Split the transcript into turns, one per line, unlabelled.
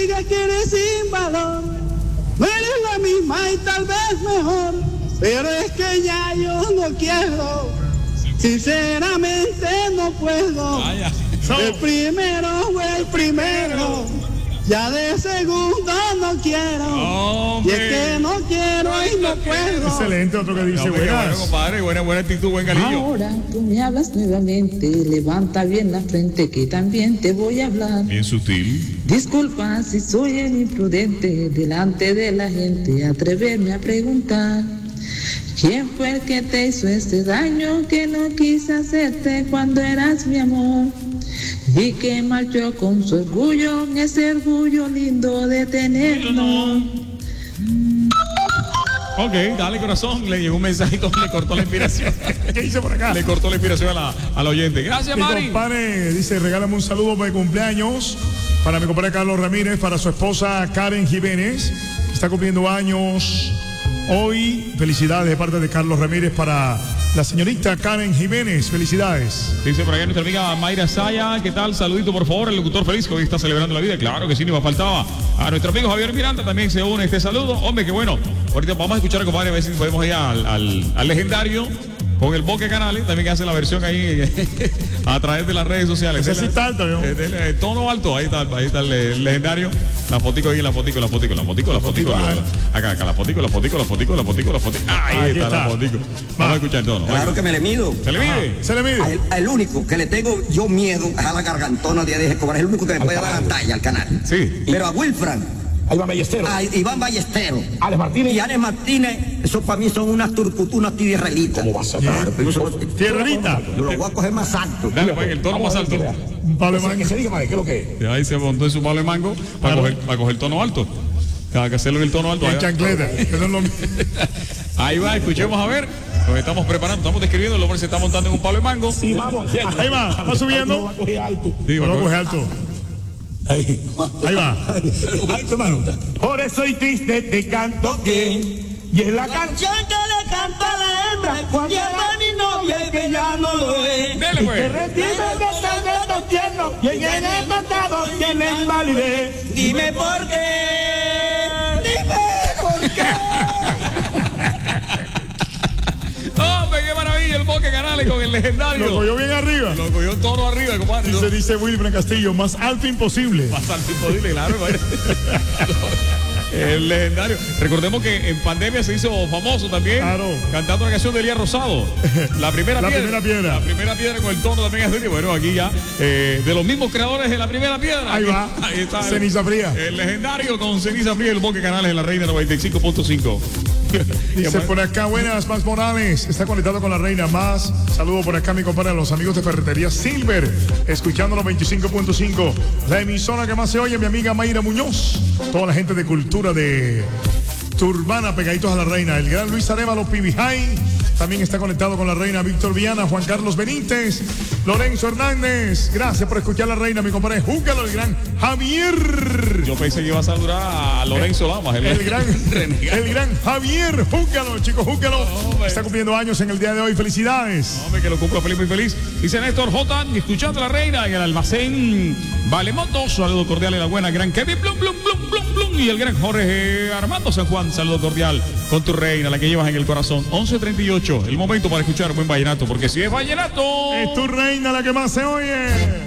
digas que eres sin valor. No eres la misma y tal vez mejor, pero es que ya yo no quiero. Sinceramente no puedo. El primero fue el primero. Ya de segundo no quiero. Y es que no quiero y no puedo.
Excelente, otro que dice
bueno, compadre, buena actitud, buen galillo.
Ahora tú me hablas nuevamente, levanta bien la frente que también te voy a hablar.
Bien sutil.
Disculpa si soy el imprudente, delante de la gente atreverme a preguntar. ¿Quién fue el que te hizo este daño que no quise hacerte cuando eras mi amor? Y que marchó con su orgullo, ese orgullo lindo de tenernos.
Ok, dale corazón, le llegó un mensajito, le cortó la inspiración.
¿Qué dice por acá?
Le cortó la inspiración a la oyente. Gracias,
Mi
Mari.
compadre dice, regálame un saludo de cumpleaños para mi compadre Carlos Ramírez, para su esposa Karen Jiménez, que está cumpliendo años hoy. Felicidades de parte de Carlos Ramírez para la señorita Karen Jiménez. Felicidades.
Dice por acá nuestra amiga Mayra Saya, ¿qué tal? Saludito por favor, el locutor feliz que hoy está celebrando la vida. Claro que sí, ni me faltaba. A nuestro amigo Javier Miranda también se une este saludo. Hombre, qué bueno. Ahorita vamos a escuchar, compadre, a ver si podemos ir al legendario con el Boque Canales, también que hace la versión ahí a través de las redes sociales.
Ese sí está alto, ¿no?
El tono alto, ahí está el legendario. La fotico ahí, la fotico. Acá, la fotico. Ahí está la fotico. Vamos a escuchar el tono.
Claro que me le mido.
¿Se le mide?
Se le mide.
El único que le tengo yo miedo es a la gargantona de Díaz Escobar. Es el único que me puede dar la talla al canal.
Sí.
Pero a Wilfran,
a Iván Ballesteros,
a Iván Ballesteros,
Alex Martínez
y Alex Martínez, eso para mí son unas turcutunas tierrelitas.
¿Cómo va a ser?
Tierrerita.
Yo lo voy a coger más alto.
Dale, pues, el tono más alto.
Pablo
Que
Mango.
se diga, madre, ¿qué es lo que es?
Ahí se montó en su palo de mango para coger el tono alto. Cada que hacerlo en el tono alto.
En chancleta. Que no es lo mismo.
Ahí va, escuchemos a ver. Nos estamos preparando, estamos describiendo. El hombre se está montando en un palo de mango.
Sí, vamos.
Ahí va subiendo.
Va a coger alto.
Sí,
No lo coge alto.
Ahí
va.
Alto, hermano. Por eso y triste te canto que. Y es la canción que le canta a la hembra cuando era mi novia que ya no lo es.
Dele, pues.
Te recibe de secretos tiernos y en el pasado tienes validez. Dime por qué. Dime por qué.
¡Hombre, qué maravilla! El Boque Canales con el legendario.
Lo cogió bien arriba.
Lo cogió todo arriba, compadre.
Dice Wilfran Castillo, más alto imposible.
Más alto imposible, claro. El legendario. Recordemos que en pandemia se hizo famoso también.
Claro.
Cantando la canción de Elías Rosado. La primera piedra. La primera piedra con el tono también es de. Bueno, aquí ya. De los mismos creadores de la primera piedra.
Ahí va.
Ahí está.
Ceniza Fría.
El legendario con Ceniza Fría, el Boque Canales en la Reina 95.5.
Dice por acá, buenas, Más Morales, está conectado con la Reina Más. Saludo por acá, mi compadre, a los amigos de Ferretería Silver, escuchando los 25.5. La emisora que más se oye, mi amiga Mayra Muñoz. Toda la gente de cultura de Turbana, pegaditos a la Reina. El gran Luis Arevalo, Pibijay, también está conectado con la Reina. Víctor Viana, Juan Carlos Benítez, Lorenzo Hernández. Gracias por escuchar la Reina, mi compadre. Júgalo, el gran Javier.
Yo pensé que iba a saludar a Lorenzo Lamas.
El gran Javier, júgalo, chicos, júgalo. Está cumpliendo años en el día de hoy. Felicidades.
Hombre, que lo cumpla feliz, muy feliz. Dice Néstor J, escuchando a la Reina en el almacén Valemoto. Saludo cordial y la buena gran Kevin Blum. Y el gran Jorge Armando San Juan. Saludo cordial con tu reina, la que llevas en el corazón. 11:38, el momento para escuchar buen vallenato, porque si es vallenato,
es tu reina la que más se oye.